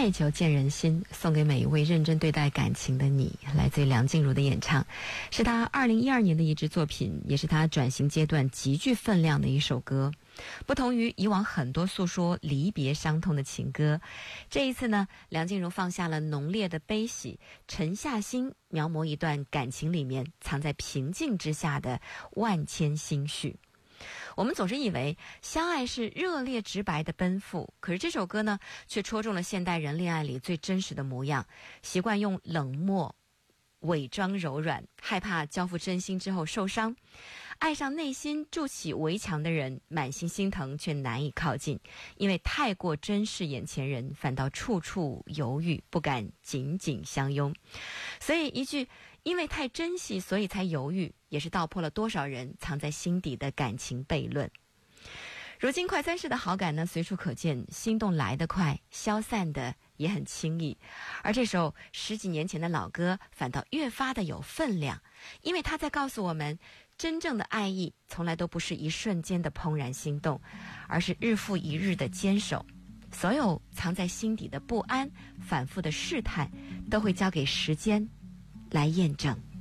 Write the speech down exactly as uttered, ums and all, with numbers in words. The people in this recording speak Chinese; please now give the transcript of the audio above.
爱久见人心，送给每一位认真对待感情的你，来自于梁静茹的演唱，是她二零一二年的一支作品，也是她转型阶段极具分量的一首歌。不同于以往很多诉说离别伤痛的情歌，这一次呢，梁静茹放下了浓烈的悲喜，沉下心描摹一段感情里面藏在平静之下的万千心绪。我们总是以为相爱是热烈直白的奔赴，可是这首歌呢，却戳中了现代人恋爱里最真实的模样，习惯用冷漠伪装柔软，害怕交付真心之后受伤，爱上内心筑起围墙的人，满心心疼却难以靠近，因为太过珍视眼前人，反倒处处犹豫，不敢紧紧相拥。所以一句因为太珍惜所以才犹豫，也是道破了多少人藏在心底的感情悖论。如今快餐式的好感呢，随处可见，心动来得快，消散的也很轻易。而这首十几年前的老歌反倒越发的有分量，因为它在告诉我们，真正的爱意从来都不是一瞬间的怦然心动，而是日复一日的坚守。所有藏在心底的不安，反复的试探，都会交给时间来验证。